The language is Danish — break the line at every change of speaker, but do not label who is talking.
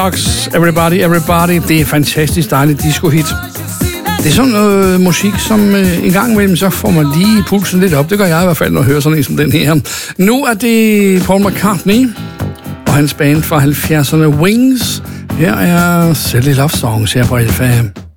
Everybody, Everybody. Det er fantastisk dejligt disco-hit. Det er sådan noget musik, som en gang imellem, så får man lige pulsen lidt op. Det gør jeg i hvert fald, når jeg hører sådan en som den her. Nu er det Paul McCartney og hans band fra 70'erne Wings. Her er Silly Love Songs her på FM.